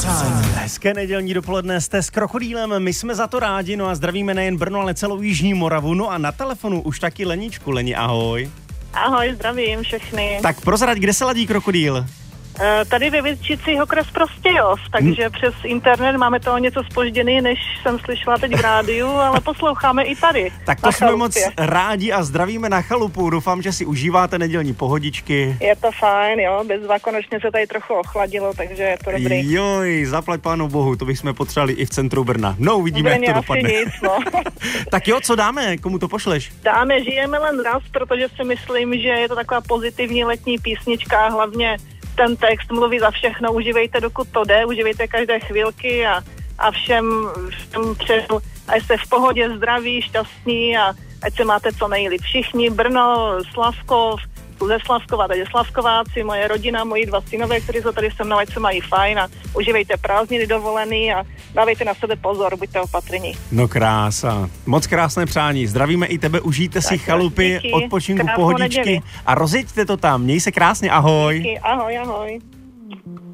přání. Hezké nedělní dopoledne, jste s Krokodýlem, my jsme za to rádi, no a zdravíme nejen Brno, ale celou Jižní Moravu. No a na telefonu už taky Leničku. Leni, ahoj. Ahoj, zdravím všechny. Tak prozrať, kde se ladí Krokodýl? Tady ve Větčici okres Prostějov, takže přes internet máme to něco zpožděný, než jsem slyšela teď v rádiu, ale posloucháme i tady. Tak to jsme moc rádi a zdravíme na chalupu. Doufám, že si užíváte nedělní pohodičky. Je to fajn, jo, bezvakonočně se tady trochu ochladilo, takže je to dobrý. Joj, zaplať pánu bohu, to bychom potřebovali i v centru Brna. No, uvidíme, jak to dopadne. Nic, no. Tak jo, co dáme? Komu to pošleš? Dáme Žijeme len raz, protože si myslím, že je to taková pozitivní letní písnička, hlavně ten text mluví za všechno, užívejte dokud to jde, užívejte každé chvilky a všem přeju, ať jste v pohodě, zdraví, šťastní a ať se máte co nejlíp. Všichni, Brno, Slavkov, ze Slavkova, tady Slavkováci, moje rodina, moji dva synové, kteří jsou tady se mnou, ať se mají fajn a užívejte prázdniny, dovolený a dávejte na sebe pozor, buďte opatrní. No krása, moc krásné přání, zdravíme i tebe, užijte si chalupy, díky, odpočinku, krásnou pohodičky neděli. a rozjeďte to tam, měj se krásně, ahoj. Díky, ahoj, ahoj.